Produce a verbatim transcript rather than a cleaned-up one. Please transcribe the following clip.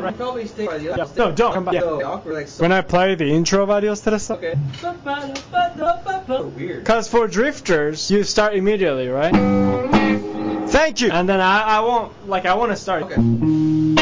right? Probably stay by the Yeah. No, don't come back. So Yeah. awkward, like so. When I play the intro videos to this stuff. Okay. So weird. Because for drifters, you start immediately, right? Thank you. And then I, I won't, like, I want to start. Okay.